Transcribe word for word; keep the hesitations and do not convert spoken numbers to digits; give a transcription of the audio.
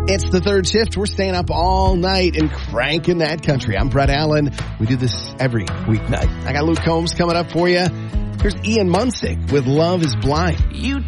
It's the third shift. We're staying up all night and cranking that country. I'm Brett Allen. We do this every weeknight. I got Luke Combs coming up for you. Here's Ian Munsick with Love is Blind. You